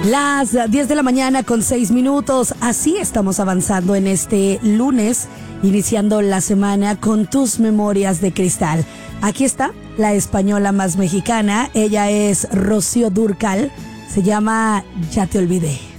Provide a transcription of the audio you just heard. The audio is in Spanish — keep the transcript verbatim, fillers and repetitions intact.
Las diez de la mañana con seis minutos, así estamos avanzando en este lunes, iniciando la semana con tus memorias de cristal. Aquí está la española más mexicana, ella es Rocío Dúrcal, se llama Ya te olvidé.